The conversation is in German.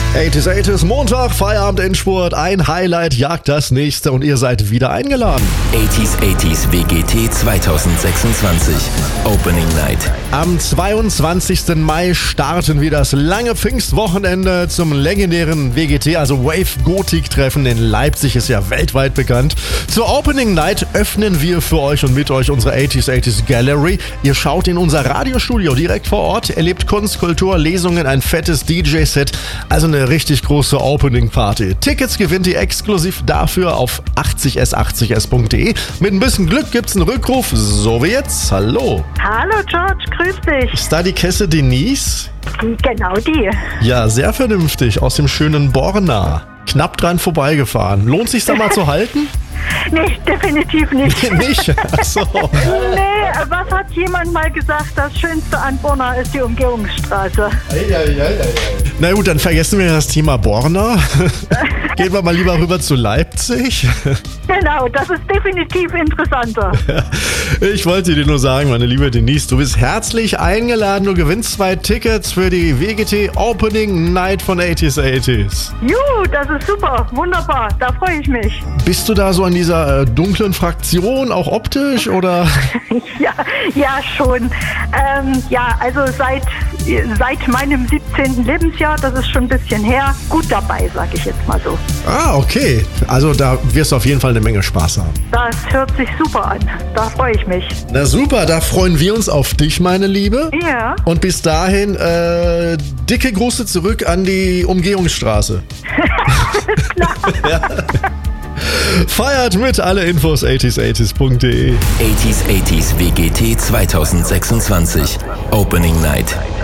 80s, Montag, Feierabend, Endspurt, ein Highlight jagt das nächste und ihr seid wieder eingeladen. 80s WGT 2026 Opening Night. Am 22. Mai starten wir das lange Pfingstwochenende zum legendären WGT, also Wave Gothic Treffen in Leipzig, ist ja weltweit bekannt. Zur Opening Night öffnen wir für euch und mit euch unsere 80s Gallery. Ihr schaut in unser Radiostudio direkt vor Ort, erlebt Kunst, Kultur, Lesungen, ein fettes DJ-Set, also eine richtig große Opening-Party. Tickets gewinnt ihr exklusiv dafür auf 80s80s.de. Mit ein bisschen Glück gibt's einen Rückruf, so wie jetzt. Hallo. Hallo George, grüß dich. Ist da die Kesse Denise? Genau die. Ja, sehr vernünftig, aus dem schönen Borna. Knapp dran vorbeigefahren. Lohnt sich da mal zu halten? Nee, definitiv nicht. Nicht? Achso. Nee, was hat jemand mal gesagt? Das Schönste an Borna ist die Umgehungsstraße. Na gut, dann vergessen wir das Thema Borna. Gehen wir mal lieber rüber zu Leipzig. Genau, das ist definitiv interessanter. Ich wollte dir nur sagen, meine liebe Denise, du bist herzlich eingeladen. Du gewinnst 2 Tickets für die WGT Opening Night von 80s. Juhu, das ist super, wunderbar, da freue ich mich. Bist du da so an dieser dunklen Fraktion, auch optisch, oder? Ja, schon. Also seit meinem 17. Lebensjahr, das ist schon ein bisschen her, gut dabei, sag ich jetzt mal so. Ah, okay. Also da wirst du auf jeden Fall eine Menge Spaß haben. Das hört sich super an, da freue ich mich. Na super, da freuen wir uns auf dich, meine Liebe. Ja. Und bis dahin, dicke Grüße zurück an die Umgehungsstraße. Klar. Ja. Feiert mit, alle Infos 80s80s.de. 80s WGT 2026 Opening Night.